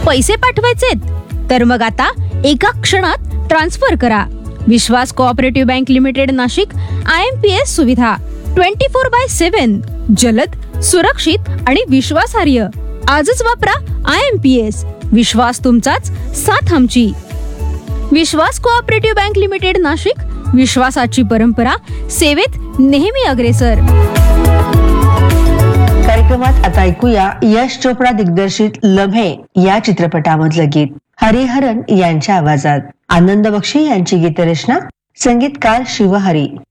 पैसे पाठवायचेत तर मग आता एका क्षणात ट्रान्सफर करा. विश्वास cooperative bank limited Nashik IMPS सुविधा 24/7 जलद, सुरक्षित आणि विश्वासार्ह. आजच वापरा IMPS. विश्वास तुमचाच, साथ आमची. विश्वास कोऑपरेटिव्ह बँक लिमिटेड नाशिक, विश्वासाची परंपरा, सेवेत नेहमी अग्रेसर. कार्यक्रमात आता ऐकूया यश चोपडा दिग्दर्शित लम्हे या चित्रपटामधलं गीत हरिहरन यांच्या आवाजात. आनंद बक्षी यांची गीतरचना, संगीतकार शिवहरी.